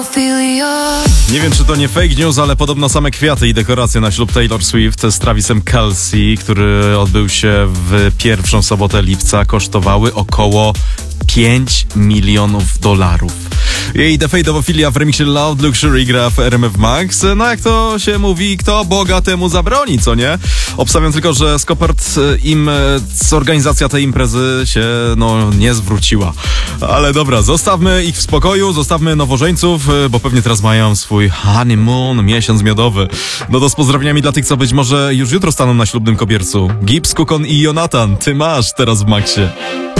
Nie wiem, czy to nie fake news, ale podobno same kwiaty i dekoracje na ślub Taylor Swift z Travisem Kelce, który odbył się w pierwszą sobotę lipca, kosztowały około $5 milionów. Jej defejdowofilia w remiksie Loud Luxury gra w RMF Max. No jak to się mówi, kto Boga temu zabroni, co nie? Obstawiam tylko, że skopert im organizacja tej imprezy się nie zwróciła. Ale dobra, zostawmy ich w spokoju, zostawmy nowożeńców, bo pewnie teraz mają swój honeymoon, miesiąc miodowy. No to z pozdrowieniami dla tych, co być może już jutro staną na ślubnym kobiercu. Gibbs, Kukon i Jonathan, ty masz teraz w Maxie.